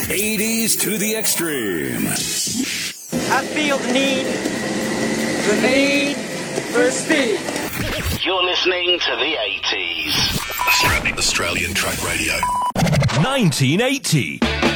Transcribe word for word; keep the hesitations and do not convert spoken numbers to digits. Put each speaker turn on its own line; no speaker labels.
eighties to the extreme.
I feel the need, the need for speed.
You're listening to the eighties.
Australian, Australian Track Radio.
nineteen eighty.